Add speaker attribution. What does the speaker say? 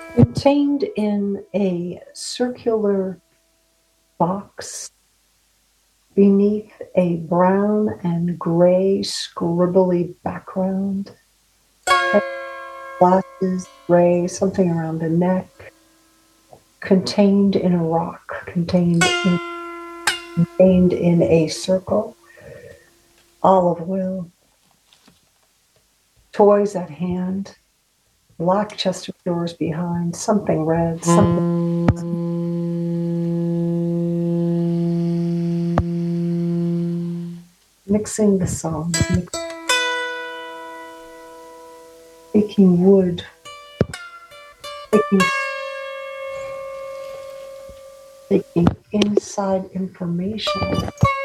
Speaker 1: Contained in a circular box beneath a brown and gray scribbly background. Glasses, gray, something around the neck. Contained in a rock, contained in a circle. Olive oil. Toys at hand. Black chest of drawers behind. Something red, mixing the songs, taking wood, taking inside information.